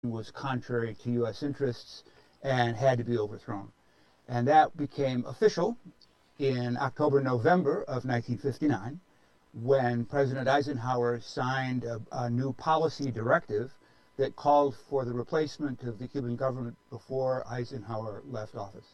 was contrary to U.S. interests and had to be overthrown. And that became official in October, November of 1959, when President Eisenhower signed a new policy directive that called for the replacement of the Cuban government before Eisenhower left office.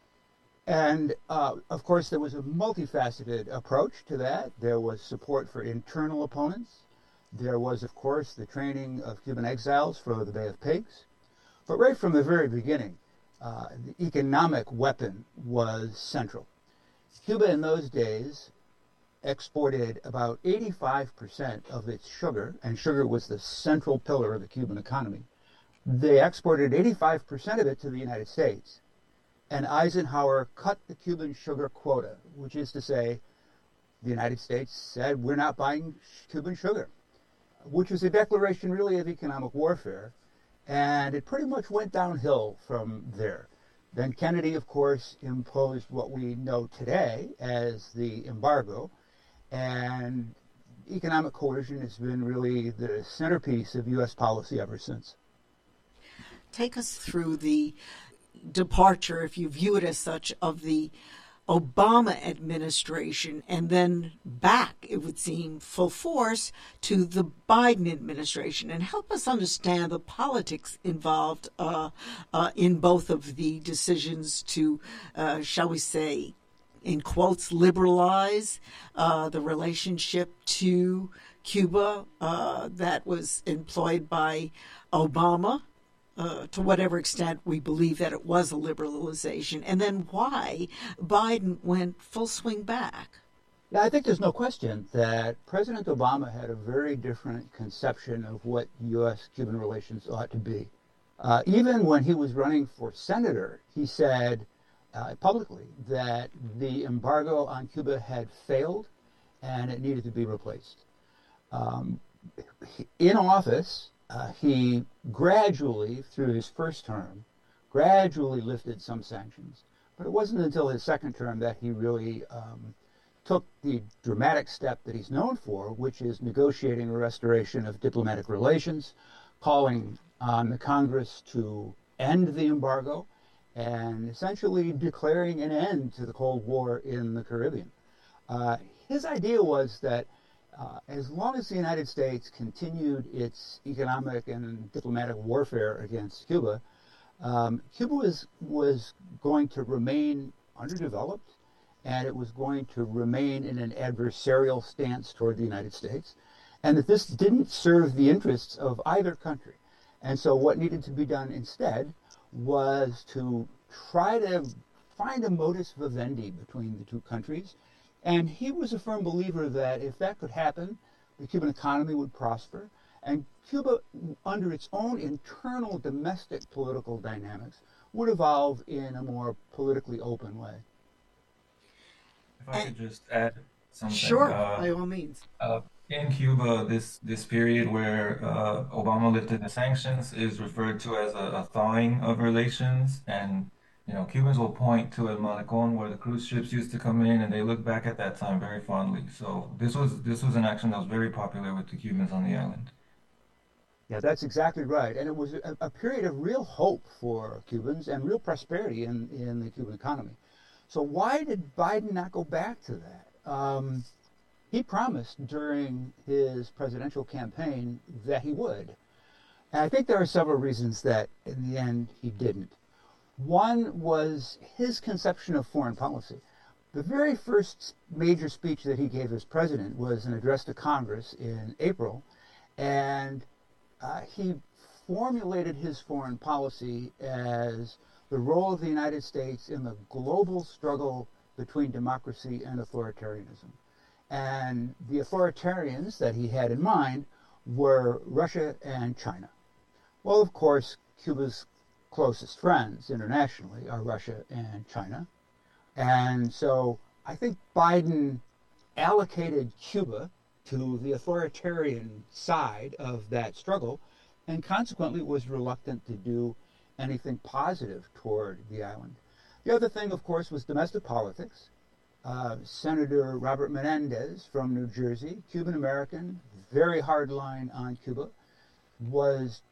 And of course, there was a multifaceted approach to that. There was support for internal opponents. There was, of course, the training of Cuban exiles for the Bay of Pigs. But right from the very beginning, the economic weapon was central. Cuba in those days exported about 85% of its sugar, and sugar was the central pillar of the Cuban economy. They exported 85% of it to the United States. And Eisenhower cut the Cuban sugar quota, which is to say, the United States said, we're not buying Cuban sugar, which was a declaration really of economic warfare. And it pretty much went downhill from there. Then Kennedy, of course, imposed what we know today as the embargo. And economic coercion has been really the centerpiece of U.S. policy ever since. Take us through the departure, if you view it as such, of the Obama administration and then back, it would seem, full force to the Biden administration, and help us understand the politics involved in both of the decisions to, shall we say, in quotes, liberalize the relationship to Cuba that was employed by Obama. To whatever extent we believe that it was a liberalization, and then why Biden went full swing back. Yeah, I think there's no question that President Obama had a very different conception of what U.S.-Cuban relations ought to be. Even when he was running for senator, he said publicly that the embargo on Cuba had failed and it needed to be replaced. In office, he gradually, through his first term, gradually lifted some sanctions. But it wasn't until his second term that he really took the dramatic step that he's known for, which is negotiating a restoration of diplomatic relations, calling on the Congress to end the embargo, and essentially declaring an end to the Cold War in the Caribbean. His idea was that as long as the United States continued its economic and diplomatic warfare against Cuba, Cuba was going to remain underdeveloped, and it was going to remain in an adversarial stance toward the United States, and that this didn't serve the interests of either country. And so what needed to be done instead was to try to find a modus vivendi between the two countries. And he was a firm believer that if that could happen, the Cuban economy would prosper, and Cuba, under its own internal domestic political dynamics, would evolve in a more politically open way. If I could just add something. Sure, by all means. In Cuba, this period where Obama lifted the sanctions is referred to as a thawing of relations, and Cubans will point to El Malecón where the cruise ships used to come in, and they look back at that time very fondly. So this was an action that was very popular with the Cubans on the island. Yeah, that's exactly right. And it was a period of real hope for Cubans and real prosperity in the Cuban economy. So why did Biden not go back to that? He promised during his presidential campaign that he would. And I think there are several reasons that in the end he didn't. One was his conception of foreign policy. The very first major speech that he gave as president was an address to Congress in April, and he formulated his foreign policy as the role of the United States in the global struggle between democracy and authoritarianism. And the authoritarians that he had in mind were Russia and China. Well, of course, Cuba's closest friends internationally are Russia and China. And so I think Biden allocated Cuba to the authoritarian side of that struggle, and consequently was reluctant to do anything positive toward the island. The other thing, of course, was domestic politics. Senator Robert Menendez from New Jersey, Cuban American, very hard line on Cuba, was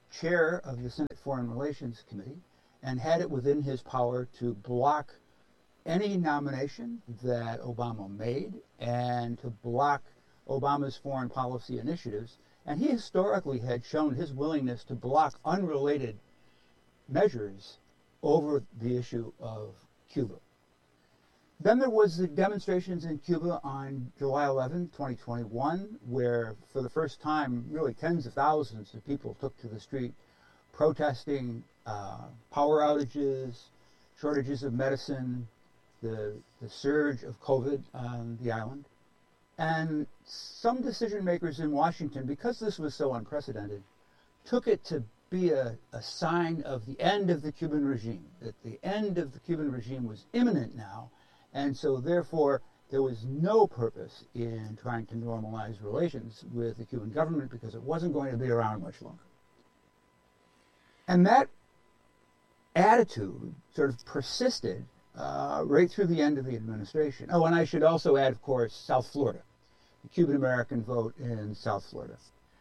chair of the Senate Foreign Relations Committee and had it within his power to block any nomination that Obama made and to block Obama's foreign policy initiatives. And he historically had shown his willingness to block unrelated measures over the issue of Cuba. Then there was the demonstrations in Cuba on July 11, 2021, where for the first time, really tens of thousands of people took to the street protesting power outages, shortages of medicine, the surge of COVID on the island. And some decision makers in Washington, because this was so unprecedented, took it to be a sign of the end of the Cuban regime, that the end of the Cuban regime was imminent now. And so, therefore, there was no purpose in trying to normalize relations with the Cuban government because it wasn't going to be around much longer. And that attitude sort of persisted right through the end of the administration. Oh, and I should also add, of course, South Florida, the Cuban-American vote in South Florida.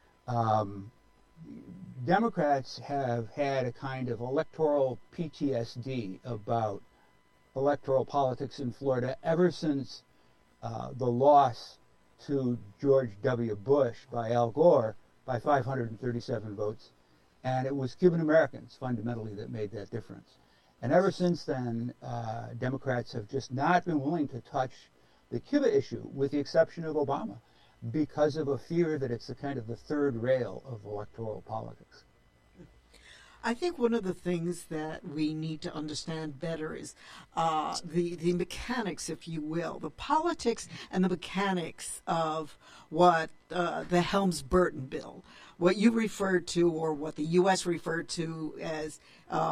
Democrats have had a kind of electoral PTSD about electoral politics in Florida ever since the loss to George W. Bush by Al Gore by 537 votes. And it was Cuban Americans fundamentally that made that difference. And ever since then, Democrats have just not been willing to touch the Cuba issue, with the exception of Obama, because of a fear that it's the kind of the third rail of electoral politics. I think one of the things that we need to understand better is the mechanics, if you will, the politics and the mechanics of what the Helms-Burton bill, what you referred to, or what the U.S. referred to as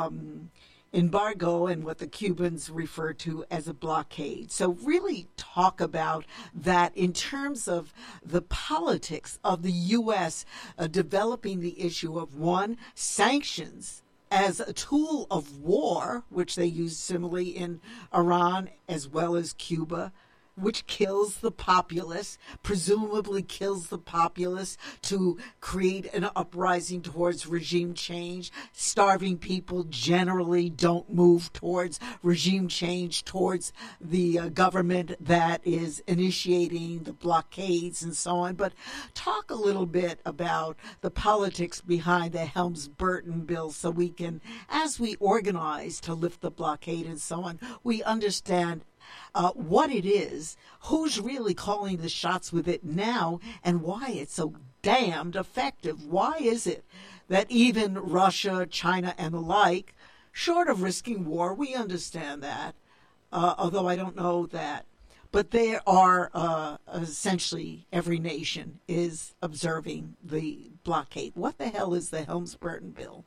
embargo, and what the Cubans refer to as a blockade. So really talk about that in terms of the politics of the U.S. Developing the issue of, one, sanctions as a tool of war, which they use similarly in Iran as well as Cuba, which kills the populace, presumably kills the populace to create an uprising towards regime change. Starving people generally don't move towards regime change, towards the government that is initiating the blockades and so on. But talk a little bit about the politics behind the Helms-Burton bill so we can, as we organize to lift the blockade and so on, we understand what it is, who's really calling the shots with it now, and why it's so damned effective. Why is it that even Russia, China, and the like, short of risking war, we understand that, although I don't know that, but there are essentially every nation is observing the blockade. What the hell is the Helms-Burton bill?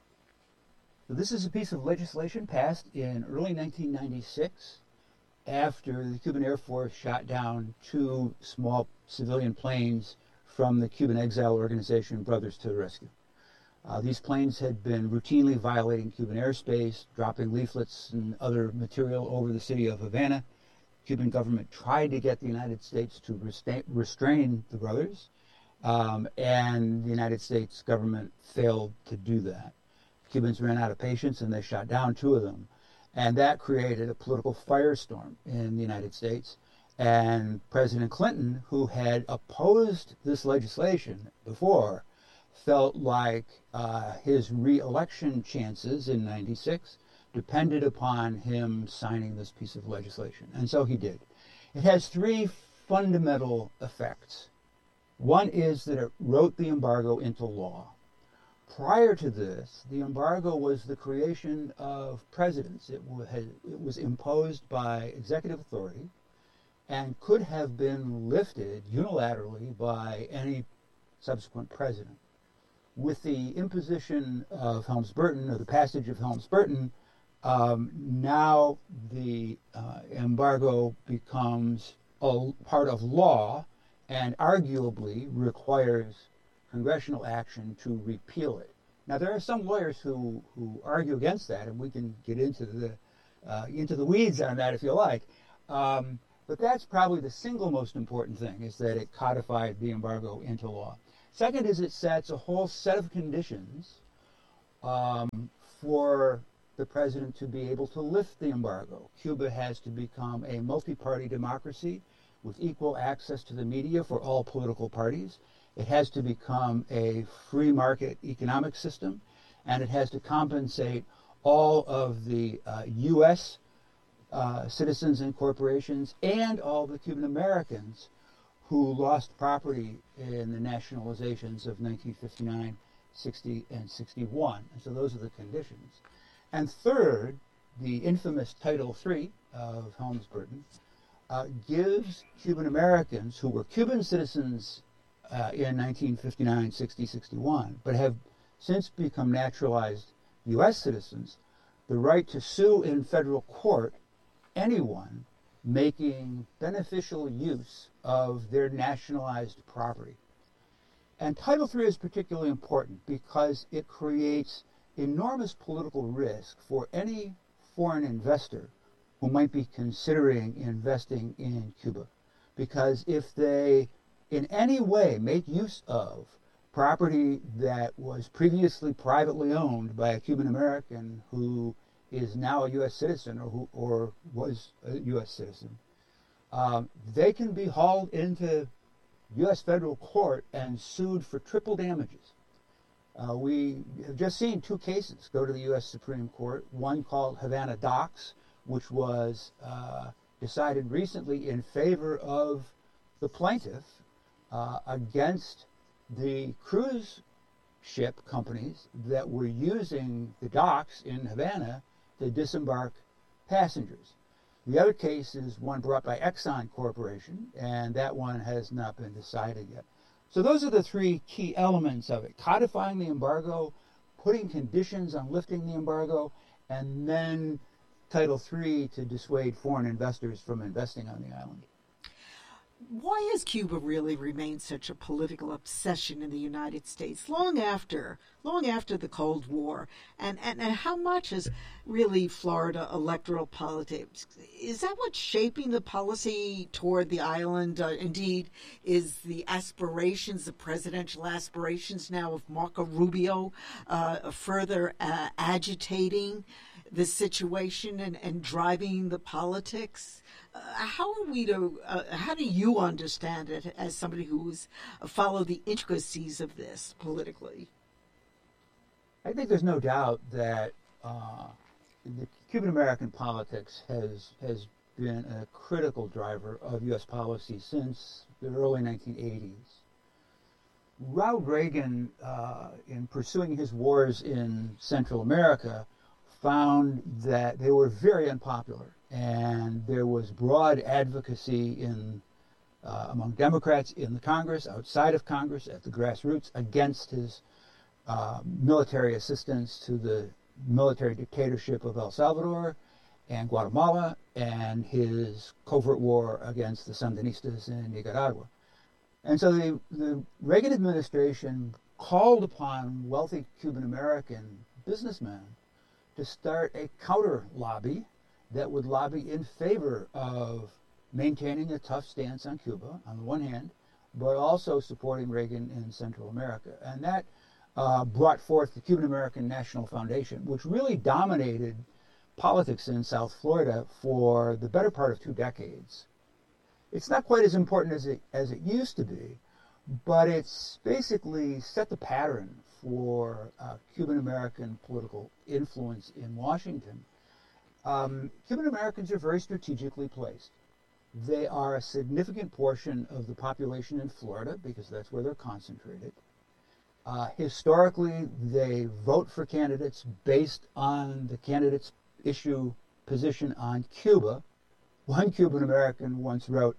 So this is a piece of legislation passed in early 1996. After the Cuban Air Force shot down 2 small civilian planes from the Cuban exile organization Brothers to the Rescue. These planes had been routinely violating Cuban airspace, dropping leaflets and other material over the city of Havana. The Cuban government tried to get the United States to restrain the Brothers, and the United States government failed to do that. The Cubans ran out of patience and they shot down 2 of them. And that created a political firestorm in the United States. And President Clinton, who had opposed this legislation before, felt like his re-election chances in '96 depended upon him signing this piece of legislation. And so he did. It has 3 fundamental effects. One is that it wrote the embargo into law. Prior to this, the embargo was the creation of presidents. It was imposed by executive authority and could have been lifted unilaterally by any subsequent president. With the imposition of Helms-Burton, or the passage of Helms-Burton, now the embargo becomes a part of law and arguably requires congressional action to repeal it. Now, there are some lawyers who argue against that, and we can get into the weeds on that if you like. But that's probably the single most important thing, is that it codified the embargo into law. Second is it sets a whole set of conditions for the president to be able to lift the embargo. Cuba has to become a multi-party democracy with equal access to the media for all political parties. It has to become a free market economic system, and it has to compensate all of the U.S. Citizens and corporations and all the Cuban Americans who lost property in the nationalizations of 1959, 60, and 61. And so those are the conditions. And third, the infamous Title III of Helms-Burton gives Cuban Americans who were Cuban citizens in 1959, 60, 61, but have since become naturalized U.S. citizens, the right to sue in federal court anyone making beneficial use of their nationalized property. And Title III is particularly important because it creates enormous political risk for any foreign investor who might be considering investing in Cuba. Because if they in any way make use of property that was previously privately owned by a Cuban American who is now a U.S. citizen or was a U.S. citizen, they can be hauled into U.S. federal court and sued for triple damages. We have just seen two cases go to the U.S. Supreme Court, one called Havana Docks, which was decided recently in favor of the plaintiff against the cruise ship companies that were using the docks in Havana to disembark passengers. The other case is one brought by Exxon Corporation, and that one has not been decided yet. So those are the three key elements of it: codifying the embargo, putting conditions on lifting the embargo, and then Title III to dissuade foreign investors from investing on the island. Why has Cuba really remained such a political obsession in the United States long after the Cold War? And how much is really Florida electoral politics? Is that what's shaping the policy toward the island? Indeed, is the aspirations, the presidential aspirations now of Marco Rubio further agitating the situation and driving the politics? How do you understand it as somebody who's followed the intricacies of this politically? I think there's no doubt that the Cuban American politics has been a critical driver of U.S. policy since the early 1980s. Ronald Reagan, in pursuing his wars in Central America, found that they were very unpopular, and there was broad advocacy among Democrats in the Congress, outside of Congress, at the grassroots, against his military assistance to the military dictatorship of El Salvador and Guatemala, and his covert war against the Sandinistas in Nicaragua. And so the Reagan administration called upon wealthy Cuban American businessmen to start a counter lobby that would lobby in favor of maintaining a tough stance on Cuba, on the one hand, but also supporting Reagan in Central America. And that brought forth the Cuban American National Foundation, which really dominated politics in South Florida for the better part of 2 decades. It's not quite as important as it used to be, but it's basically set the pattern for Cuban American political influence in Washington. Cuban Americans are very strategically placed. They are a significant portion of the population in Florida because that's where they're concentrated. Historically, they vote for candidates based on the candidate's issue position on Cuba. One Cuban American once wrote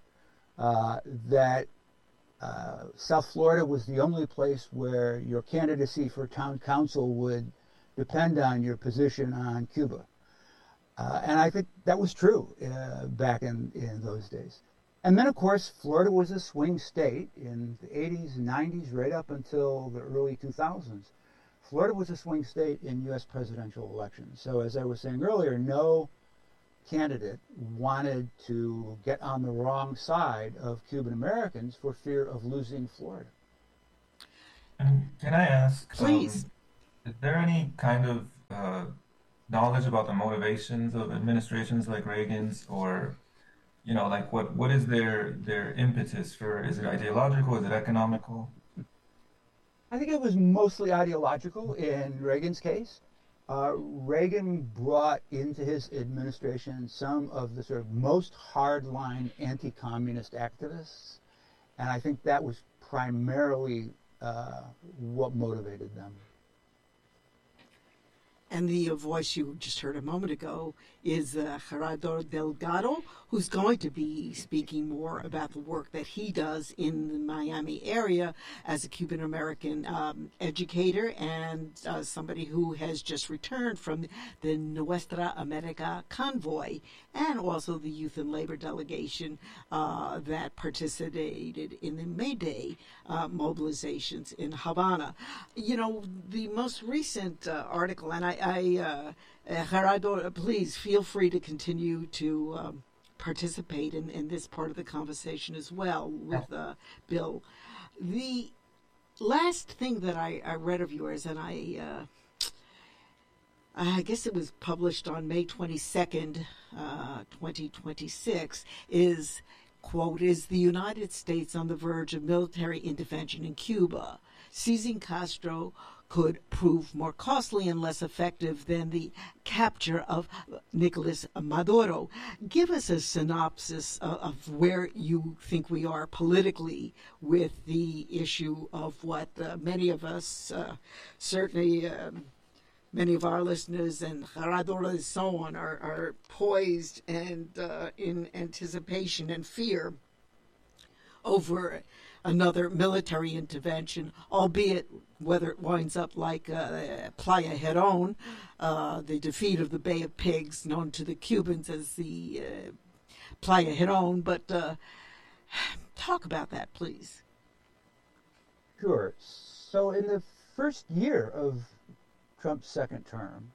that South Florida was the only place where your candidacy for town council would depend on your position on Cuba. And I think that was true back in those days. And then, of course, Florida was a swing state in the 80s and 90s, right up until the early 2000s. Florida was a swing state in U.S. presidential elections. So as I was saying earlier, no candidate wanted to get on the wrong side of Cuban Americans for fear of losing Florida. And can I ask, Please. Is there any kind of knowledge about the motivations of administrations like Reagan's, or like what is their impetus for? Is it ideological? Is it economical? I think it was mostly ideological in Reagan's case. Reagan brought into his administration some of the sort of most hardline anti-communist activists, and I think that was primarily what motivated them. And the voice you just heard a moment ago is Gerardo Delgado, who's going to be speaking more about the work that he does in the Miami area as a Cuban-American educator and somebody who has just returned from the Nuestra America convoy and also the Youth and Labor delegation that participated in the May Day mobilizations in Havana. The most recent article, and Gerardo, please feel free to continue to participate in this part of the conversation as well with Bill. The last thing that I read of yours, and I guess it was published on May 22nd, 2026, is, quote, is the United States on the verge of military intervention in Cuba? Seizing Castro could prove more costly and less effective than the capture of Nicolas Maduro. Give us a synopsis of where you think we are politically with the issue of what many of us, certainly many of our listeners and Gerardo and so on, are poised and in anticipation and fear over another military intervention, albeit whether it winds up like Playa Girón, the defeat of the Bay of Pigs, known to the Cubans as the Playa Girón. But talk about that, please. Sure. So in the first year of Trump's second term,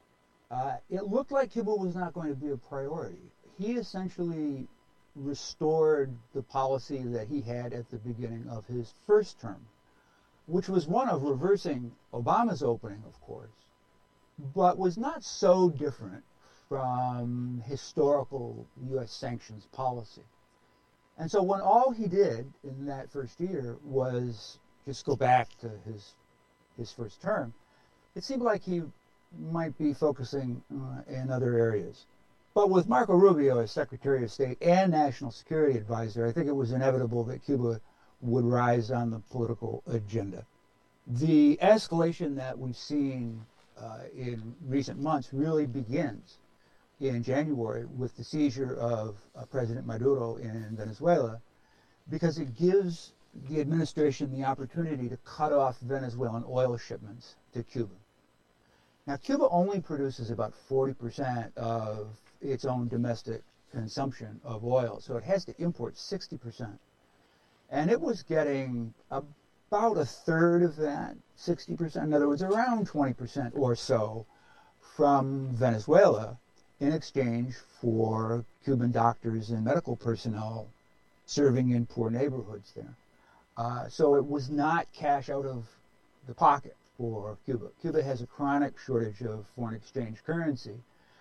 it looked like Cuba was not going to be a priority. He essentially restored the policy that he had at the beginning of his first term, which was one of reversing Obama's opening, of course, but was not so different from historical U.S. sanctions policy. And so when all he did in that first year was just go back to his first term, it seemed like he might be focusing in other areas. But with Marco Rubio as Secretary of State and National Security Advisor, I think it was inevitable that Cuba would rise on the political agenda. The escalation that we've seen in recent months really begins in January with the seizure of President Maduro in Venezuela, because it gives the administration the opportunity to cut off Venezuelan oil shipments to Cuba. Now, Cuba only produces about 40% of its own domestic consumption of oil, so it has to import 60%. And it was getting about a third of that, 60%, in other words, around 20% or so, from Venezuela in exchange for Cuban doctors and medical personnel serving in poor neighborhoods there. So it was not cash out of the pocket for Cuba. Cuba has a chronic shortage of foreign exchange currency.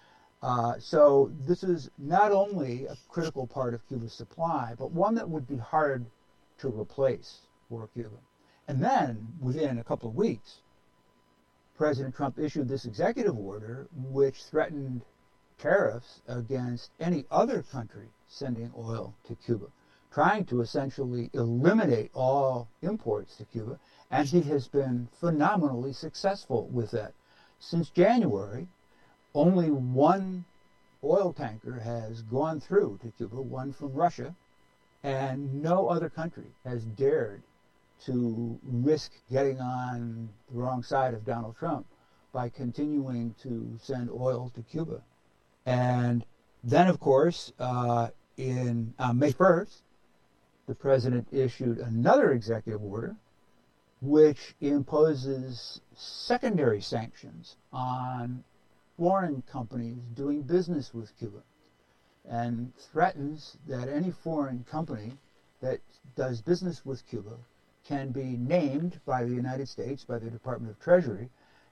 So this is not only a critical part of Cuba's supply, but one that would be hard to replace for Cuba. And then, within a couple of weeks, President Trump issued this executive order which threatened tariffs against any other country sending oil to Cuba, trying to essentially eliminate all imports to Cuba, and he has been phenomenally successful with that. Since January, only one oil tanker has gone through to Cuba, one from Russia, and no other country has dared to risk getting on the wrong side of Donald Trump by continuing to send oil to Cuba. And then, of course, on May 1st, the president issued another executive order which imposes secondary sanctions on foreign companies doing business with Cuba, and threatens that any foreign company that does business with Cuba can be named by the United States, by the Department of Treasury,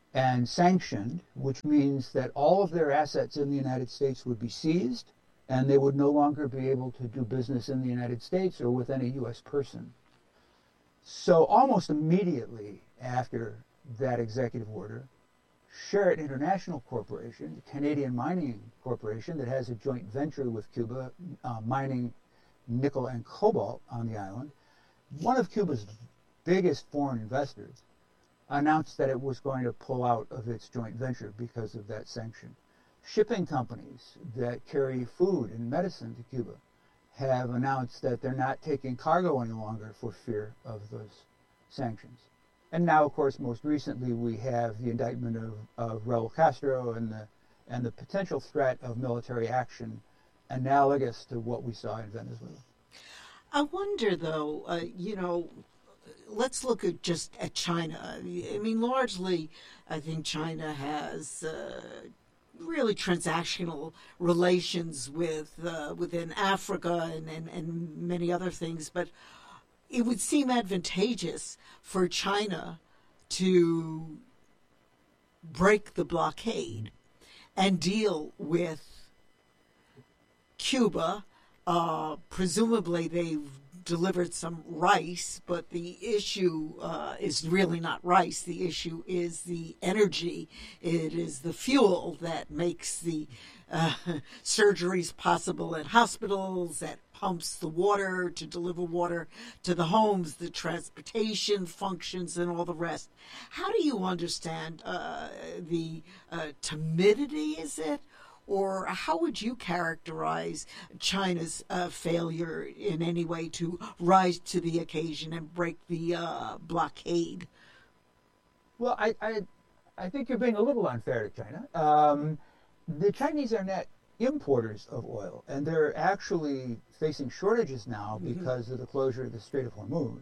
and sanctioned, which means that all of their assets in the United States would be seized, and they would no longer be able to do business in the United States or with any U.S. person. So almost immediately after that executive order, Sherritt International Corporation, a Canadian mining corporation that has a joint venture with Cuba, mining nickel and cobalt on the island, one of Cuba's biggest foreign investors, announced that it was going to pull out of its joint venture because of that sanction. Shipping companies that carry food and medicine to Cuba have announced that they're not taking cargo any longer for fear of those sanctions. And now, of course, most recently we have the indictment of Raul Castro and the potential threat of military action analogous to what we saw in Venezuela. I wonder, though, let's look at China. I mean, largely, I think China has really transactional relations within Africa and many other things, but it would seem advantageous for China to break the blockade and deal with Cuba. Presumably they've delivered some rice, but the issue is really not rice. The issue is the energy. It is the fuel that makes the surgeries possible at hospitals, that pumps the water to deliver water to the homes, the transportation functions, and all the rest. How do you understand the timidity, is it? Or how would you characterize China's failure in any way to rise to the occasion and break the blockade? Well, I think you're being a little unfair to China. The Chinese are net importers of oil, and they're actually facing shortages now because of the closure of the Strait of Hormuz.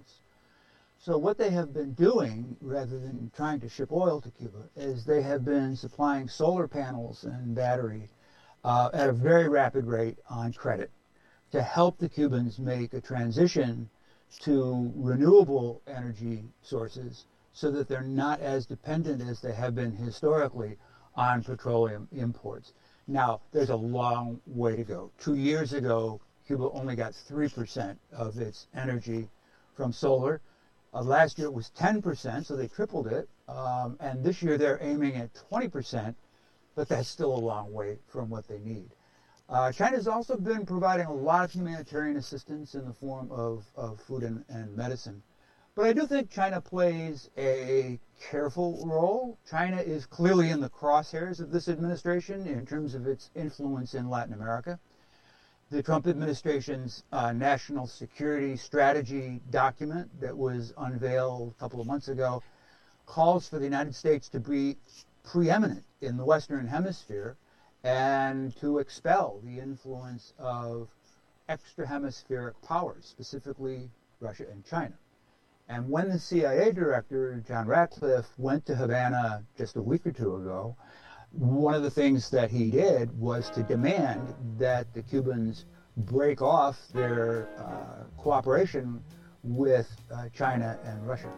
So what they have been doing, rather than trying to ship oil to Cuba, is they have been supplying solar panels and battery at a very rapid rate on credit to help the Cubans make a transition to renewable energy sources so that they're not as dependent as they have been historically on petroleum imports. Now, there's a long way to go. 2 years ago, Cuba only got 3% of its energy from solar. Last year it was 10%, so they tripled it. And this year they're aiming at 20%, but that's still a long way from what they need. China's also been providing a lot of humanitarian assistance in the form of food and medicine. But I do think China plays a careful role. China is clearly in the crosshairs of this administration in terms of its influence in Latin America. The Trump administration's national security strategy document that was unveiled a couple of months ago calls for the United States to be preeminent in the Western Hemisphere and to expel the influence of extra-hemispheric powers, specifically Russia and China. And when the CIA director, John Ratcliffe, went to Havana just a week or two ago, one of the things that he did was to demand that the Cubans break off their cooperation with China and Russia.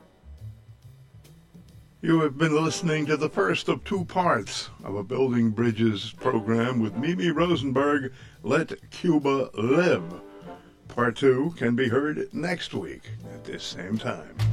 You have been listening to the first of 2 parts of a Building Bridges program with Mimi Rosenberg, Let Cuba Live. Part 2 can be heard next week at this same time.